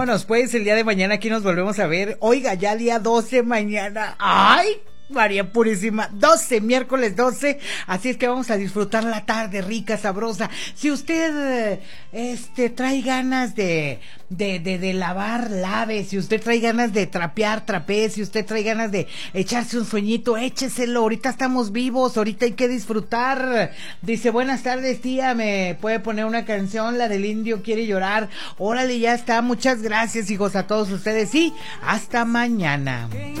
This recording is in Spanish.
Vámonos pues, el día de mañana aquí nos volvemos a ver. Oiga, ya día 12 mañana. ¡Ay! María Purísima, 12, miércoles 12, así es que vamos a disfrutar la tarde rica, sabrosa. Si usted trae ganas de lavar, lave. Si usted trae ganas de trapear, trapee. Si usted trae ganas de echarse un sueñito, écheselo. Ahorita estamos vivos, ahorita hay que disfrutar. Dice, buenas tardes, tía, ¿me puede poner una canción? La del Indio Quiere Llorar. Órale, ya está, muchas gracias, hijos, a todos ustedes y hasta mañana.